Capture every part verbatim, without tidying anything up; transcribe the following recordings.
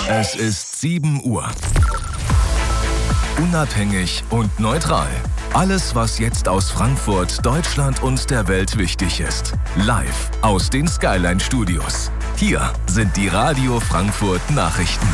Es ist sieben Uhr. Unabhängig und neutral. Alles, was jetzt aus Frankfurt, Deutschland und der Welt wichtig ist. Live aus den Skyline Studios. Hier sind die Radio Frankfurt Nachrichten.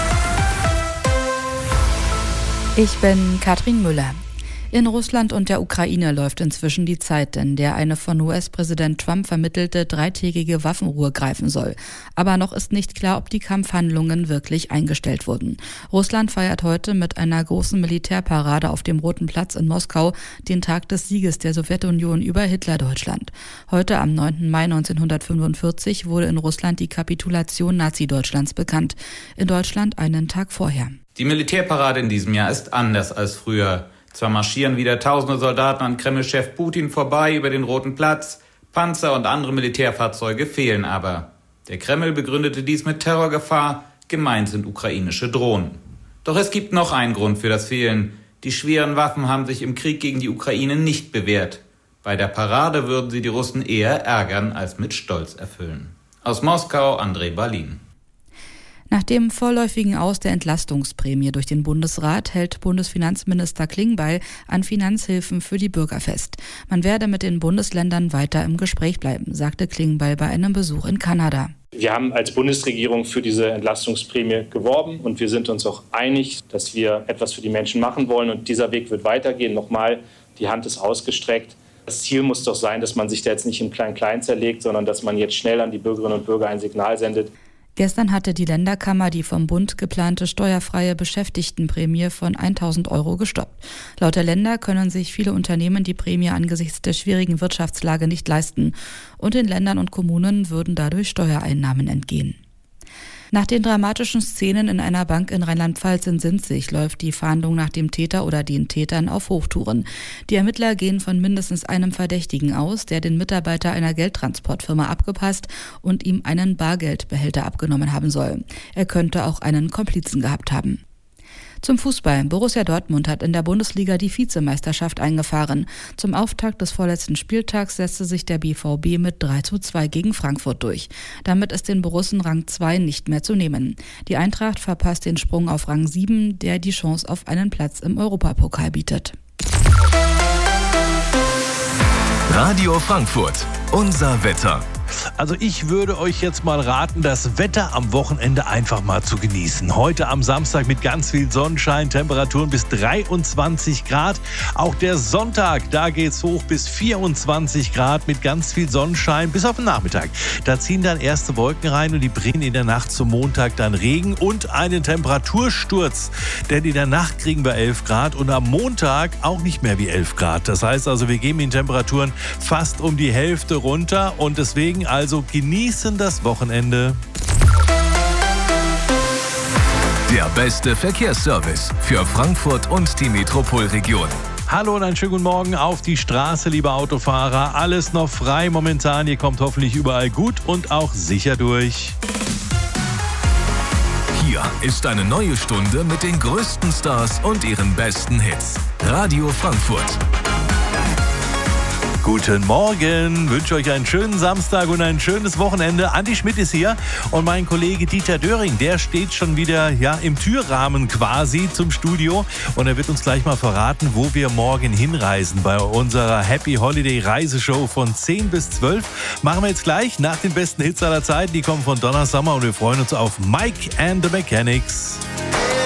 Ich bin Katrin Müller. In Russland und der Ukraine läuft inzwischen die Zeit, in der eine von U S-Präsident Trump vermittelte dreitägige Waffenruhe greifen soll. Aber noch ist nicht klar, ob die Kampfhandlungen wirklich eingestellt wurden. Russland feiert heute mit einer großen Militärparade auf dem Roten Platz in Moskau den Tag des Sieges der Sowjetunion über Hitlerdeutschland. Heute am neunten Mai neunzehnhundertfünfundvierzig wurde in Russland die Kapitulation Nazi-Deutschlands bekannt. In Deutschland einen Tag vorher. Die Militärparade in diesem Jahr ist anders als früher. Zwar marschieren wieder tausende Soldaten an Kreml-Chef Putin vorbei über den Roten Platz, Panzer und andere Militärfahrzeuge fehlen aber. Der Kreml begründete dies mit Terrorgefahr, gemeint sind ukrainische Drohnen. Doch es gibt noch einen Grund für das Fehlen. Die schweren Waffen haben sich im Krieg gegen die Ukraine nicht bewährt. Bei der Parade würden sie die Russen eher ärgern als mit Stolz erfüllen. Aus Moskau, André Balin. Nach dem vorläufigen Aus der Entlastungsprämie durch den Bundesrat hält Bundesfinanzminister Klingbeil an Finanzhilfen für die Bürger fest. Man werde mit den Bundesländern weiter im Gespräch bleiben, sagte Klingbeil bei einem Besuch in Kanada. Wir haben als Bundesregierung für diese Entlastungsprämie geworben und wir sind uns auch einig, dass wir etwas für die Menschen machen wollen und dieser Weg wird weitergehen. Nochmal, die Hand ist ausgestreckt. Das Ziel muss doch sein, dass man sich da jetzt nicht im Klein-Klein zerlegt, sondern dass man jetzt schnell an die Bürgerinnen und Bürger ein Signal sendet. Gestern hatte die Länderkammer die vom Bund geplante steuerfreie Beschäftigtenprämie von tausend Euro gestoppt. Laut der Länder können sich viele Unternehmen die Prämie angesichts der schwierigen Wirtschaftslage nicht leisten. Und den Ländern und Kommunen würden dadurch Steuereinnahmen entgehen. Nach den dramatischen Szenen in einer Bank in Rheinland-Pfalz in Sinzig läuft die Fahndung nach dem Täter oder den Tätern auf Hochtouren. Die Ermittler gehen von mindestens einem Verdächtigen aus, der den Mitarbeiter einer Geldtransportfirma abgepasst und ihm einen Bargeldbehälter abgenommen haben soll. Er könnte auch einen Komplizen gehabt haben. Zum Fußball. Borussia Dortmund hat in der Bundesliga die Vizemeisterschaft eingefahren. Zum Auftakt des vorletzten Spieltags setzte sich der B V B mit drei zu zwei gegen Frankfurt durch. Damit ist den Borussen Rang zwei nicht mehr zu nehmen. Die Eintracht verpasst den Sprung auf Rang sieben, der die Chance auf einen Platz im Europapokal bietet. Radio Frankfurt, unser Wetter. Also ich würde euch jetzt mal raten, das Wetter am Wochenende einfach mal zu genießen. Heute am Samstag mit ganz viel Sonnenschein, Temperaturen bis dreiundzwanzig Grad. Auch der Sonntag, da geht's hoch bis vierundzwanzig Grad mit ganz viel Sonnenschein bis auf den Nachmittag. Da ziehen dann erste Wolken rein und die bringen in der Nacht zum Montag dann Regen und einen Temperatursturz. Denn in der Nacht kriegen wir elf Grad und am Montag auch nicht mehr wie elf Grad. Das heißt also, wir gehen mit den Temperaturen fast um die Hälfte runter und deswegen also genießen das Wochenende. Der beste Verkehrsservice für Frankfurt und die Metropolregion. Hallo und einen schönen guten Morgen auf die Straße, liebe Autofahrer. Alles noch frei momentan. Ihr kommt hoffentlich überall gut und auch sicher durch. Hier ist eine neue Stunde mit den größten Stars und ihren besten Hits. Radio Frankfurt. Guten Morgen, wünsche euch einen schönen Samstag und ein schönes Wochenende. Andi Schmidt ist hier und mein Kollege Dieter Döring, der steht schon wieder ja, im Türrahmen quasi zum Studio und er wird uns gleich mal verraten, wo wir morgen hinreisen bei unserer Happy Holiday Reiseshow von zehn bis zwölf. Machen wir jetzt gleich nach den besten Hits aller Zeiten. Die kommen von Donna Summer und wir freuen uns auf Mike and the Mechanics.